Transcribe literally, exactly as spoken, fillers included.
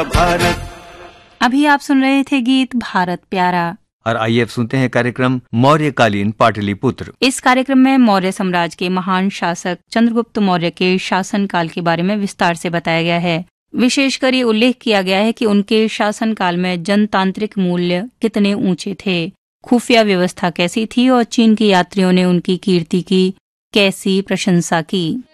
भारत। अभी आप सुन रहे थे गीत भारत प्यारा। और आइए अब सुनते हैं कार्यक्रम मौर्यकालीन पाटलिपुत्र। इस कार्यक्रम में मौर्य साम्राज्य के महान शासक चंद्रगुप्त मौर्य के शासन काल के बारे में विस्तार से बताया गया है। विशेषकर ये उल्लेख किया गया है कि उनके शासन काल में जनतांत्रिक मूल्य कितने ऊंचे थे, खुफिया व्यवस्था कैसी थी और चीन के यात्रियों ने उनकी कीर्ति की कैसी प्रशंसा की।